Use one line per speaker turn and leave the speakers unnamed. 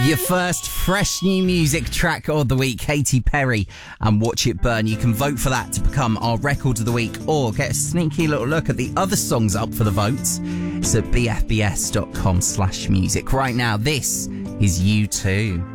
Your first fresh new music track of the week, Katy Perry and Watch It Burn. You can vote for that to become our record of the week or get a sneaky little look at the other songs up for the votes. It's at bfbs.com/music. Right now, this is U2.